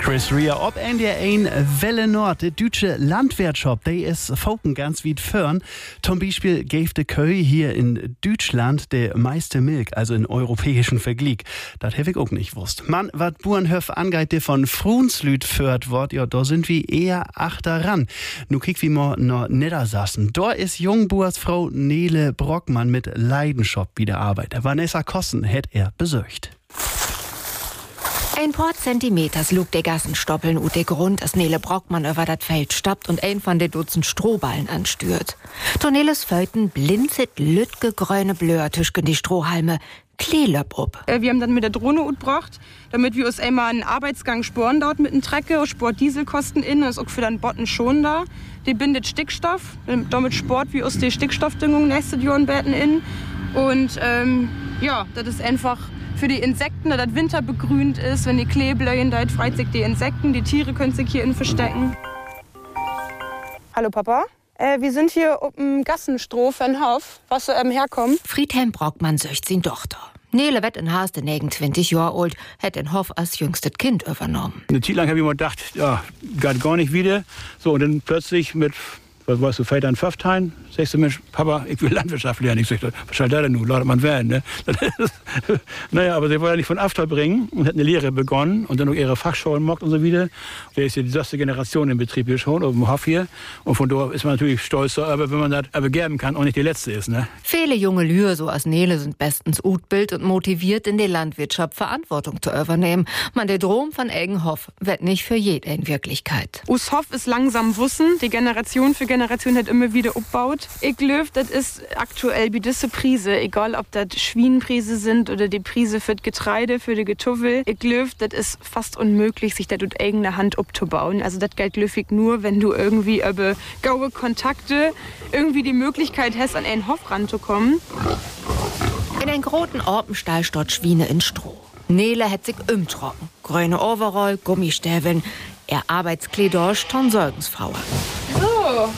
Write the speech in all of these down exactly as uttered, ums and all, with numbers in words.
Chris Rea, ob N D R eins Welle Nord, der deutsche Landwirtschaft, der ist Folgen ganz weit fern. Zum Beispiel gäbe die Köhe hier in Deutschland der meiste Milch, also in europäischen Vergleich. Das hätte ich auch nicht gewusst. Man, was Burenhöf angeht, der von Frunslüt führt wird, ja, da sind wir eher achteran. Nu kick wie mal nach Niedersachsen. Da ist Jungbursfrau Nele Brockmann mit Leidenschaft wieder arbeitet. Vanessa Kossen hätt er besucht. Ein paar Zentimeters lug der Gassenstoppeln ut der Grund, als Nele Brockmann über das Feld stappt und ein von den Dutzend Strohballen anstört. Toneles Föten blinzet lütge grüne Blör tüschgen die Strohhalme, Kleelöpp up. Wir haben dann mit der Drohne utbracht, damit wir uns einmal einen Arbeitsgang sporen dort mit dem Trecker, Sport Dieselkosten in, das ist auch für den Botten schon da. Die bindet Stickstoff, damit Sport wie aus der Stickstoffdüngung nächstes Jahr beten in. Und ähm, ja, das ist einfach für die Insekten, da das Winter begrünt ist, wenn die Kleebläuen, da freut sich die Insekten, die Tiere können sich hier innen verstecken. Hallo Papa, äh, wir sind hier auf dem Gassenstroh von Hof, was ähm, herkommt. Friedhelm Brockmann söcht sin Tochter. Nele wett in Haas, den negenundzwanzig Jahre alt, hätt den Hof als jüngstes Kind übernommen. Eine Zeit lang habe ich mir gedacht, ja, geht gar nicht wieder. So, und dann plötzlich mit, was weißt du, Väter in Pfafftein, sagst du, Mensch, Papa, ich will Landwirtschaft lernen. Ich sag, was soll das denn nun? Lautet man werden, ne? Naja, aber sie wollte ja nicht von After bringen und hat eine Lehre begonnen und dann noch ihre Fachschulen mockt und so wieder. Der ist ja die erste Generation im Betrieb hier schon, auf dem Hof hier. Und von daher ist man natürlich stolz, aber wenn man das begerben kann, auch nicht die Letzte ist, ne? Viele junge Lühe, so als Nele, sind bestens utbild und motiviert, in der Landwirtschaft Verantwortung zu übernehmen. Man, der Drom von Eggenhof wird nicht für jeden Wirklichkeit. Us Hof ist langsam wussen, die Generation für Generation hat immer wieder aufgebaut. Ich glaube, das ist aktuell wie diese Prise, egal ob das Schwienenprise sind oder die Prise für das Getreide, für die Getuffel. Ich glaube, das ist fast unmöglich, sich das mit eigener Hand abzubauen. Also das gilt löfig nur, wenn du irgendwie über gaue Kontakte irgendwie die Möglichkeit hast, an einen Hof ranzukommen. In einen großen Orpenstall steht Schwiene in Stroh. Nele hat sich umtrocken. Grüne Overall, Gummistäbeln. Er Arbeitskleider, Tonsorgensfrau. So.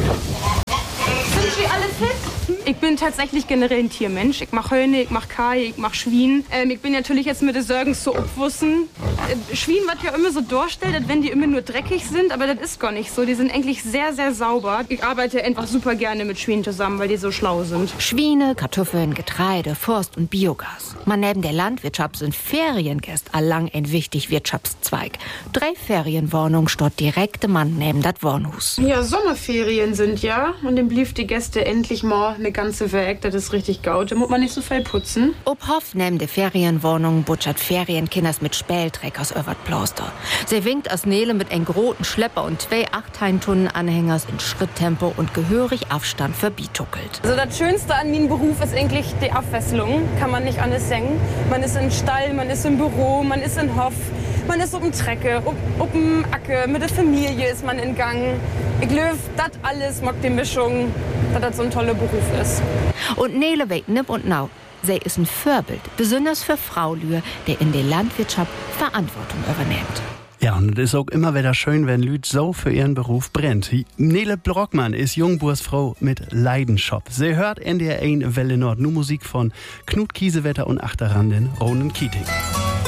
Sind wir alle fit? Ich bin tatsächlich generell ein Tiermensch. Ich mach Höne, ich mach Kai, ich mach Schwien. Ähm, ich bin natürlich jetzt mit den Sorgens so abwussen. Äh, Schwien wird ja immer so dargestellt, als wenn die immer nur dreckig sind, aber das ist gar nicht so. Die sind eigentlich sehr, sehr sauber. Ich arbeite einfach super gerne mit Schwien zusammen, weil die so schlau sind. Schwiene, Kartoffeln, Getreide, Forst und Biogas. Man neben der Landwirtschaft sind Feriengäste allang ein wichtig Wirtschaftszweig. Drei Ferienwohnungen steht direkt Mann neben das Wohnhaus. Ja, Sommerferien sind ja. Und dann blieb die Gäste endlich mal eine ganze Weg. Das ist richtig gaut. Da muss man nicht so viel putzen. Ob Hof neben der Ferienwohnung butschert Ferienkinders mit Spältreck aus Övertploster. Sie winkt aus Nele mit einem großen Schlepper und zwei Achtheintonnen-Anhängers in Schritttempo und gehörig Abstand verbietuckelt. Also das Schönste an meinem Beruf ist eigentlich die Abwechslung. Kann man nicht anders sagen. Man ist im Stall, man ist im Büro, man ist in Hof, man ist auf dem Trecke, auf dem Acke, mit der Familie ist man in Gang. Ich glaube, das alles mag die Mischung, dass das so ein toller Beruf ist. Und Nele weht nipp und nau. Sie ist ein Vorbild, besonders für Frau Lühr, der in der Landwirtschaft Verantwortung übernimmt. Ja, und es ist auch immer wieder schön, wenn Lüd so für ihren Beruf brennt. Nele Brockmann ist Jungbursfrau mit Leidenschaft. Sie hört N D R eins Welle Nord, nur Musik von Knut Kiesewetter und Achterrandin Ronen Keating.